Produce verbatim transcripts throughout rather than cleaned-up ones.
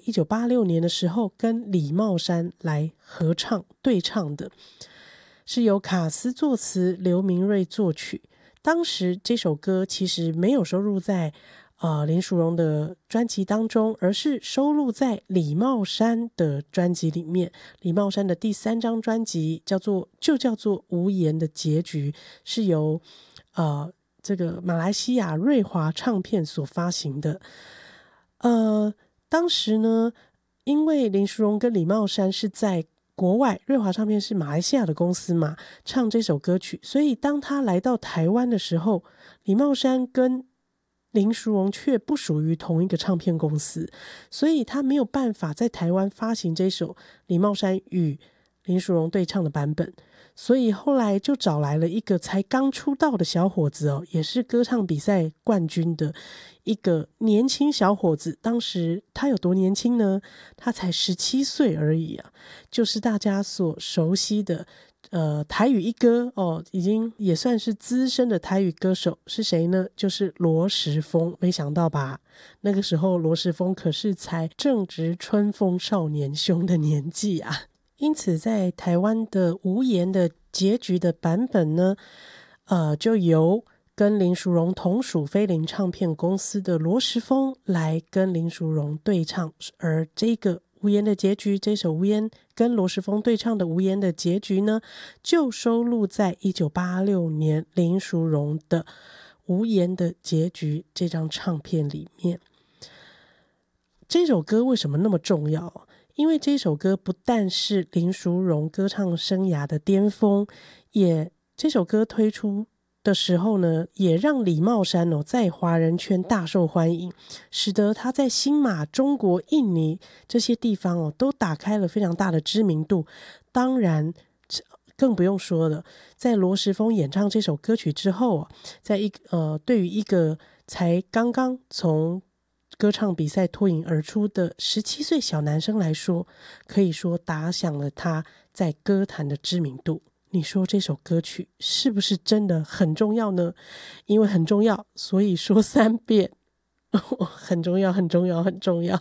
一九八六年的时候跟李茂山来合唱对唱的，是由卡斯作词，刘明瑞作曲。当时这首歌其实没有收录在呃林淑荣的专辑当中，而是收录在李茂山的专辑里面。李茂山的第三张专辑叫做就叫做无言的结局，是由呃这个马来西亚瑞华唱片所发行的。呃当时呢，因为林淑荣跟李茂山是在国外，瑞华唱片是马来西亚的公司嘛，唱这首歌曲，所以当他来到台湾的时候，李茂山跟林淑荣却不属于同一个唱片公司，所以他没有办法在台湾发行这首李茂山与林淑荣对唱的版本，所以后来就找来了一个才刚出道的小伙子哦，也是歌唱比赛冠军的一个年轻小伙子。当时他有多年轻呢？他才十七岁而已啊，就是大家所熟悉的呃台语一哥哦，已经也算是资深的台语歌手，是谁呢？就是罗时丰。没想到吧，那个时候罗时丰可是才正值春风少年兄的年纪啊。因此在台湾的无言的结局的版本呢，呃，就由跟林淑荣同属飞林唱片公司的罗时丰来跟林淑荣对唱，而这个无言的结局，这首无言跟罗时丰对唱的无言的结局呢，就收录在一九八六年林淑荣的无言的结局这张唱片里面。这首歌为什么那么重要？因为这首歌不但是林淑荣歌唱生涯的巅峰，也这首歌推出的时候呢，也让李茂山哦在华人圈大受欢迎，使得他在新马、中国、印尼这些地方哦都打开了非常大的知名度。当然更不用说了，在罗时丰演唱这首歌曲之后啊，在一呃对于一个才刚刚从歌唱比赛脱颖而出的十七岁小男生来说，可以说打响了他在歌坛的知名度。你说这首歌曲是不是真的很重要呢？因为很重要，所以说三遍很重要很重要很重要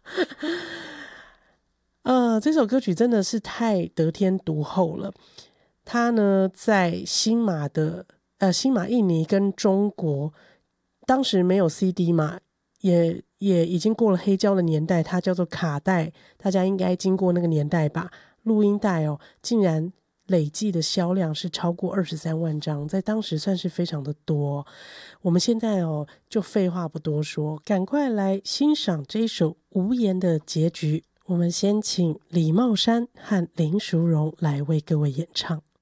呃，这首歌曲真的是太得天独厚了。它呢在新马的呃新马、印尼跟中国，当时没有 C D 嘛，也也已经过了黑胶的年代，它叫做卡带，大家应该经过那个年代吧。录音带哦，竟然累计的销量是超过二十三万张，在当时算是非常的多。我们现在哦，就废话不多说，赶快来欣赏这一首无言的结局。我们先请李茂山和林淑荣来为各位演唱。